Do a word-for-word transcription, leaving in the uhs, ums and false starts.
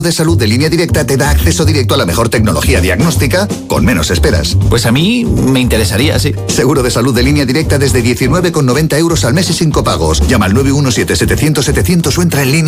de salud de Línea Directa te da acceso directo a la mejor tecnología diagnóstica con menos esperas. Pues a mí me interesaría, sí. Seguro de salud de Línea Directa desde diecinueve con noventa euros al mes y sin copagos. Llama al nueve uno siete, setecientos, setecientos o entra en línea.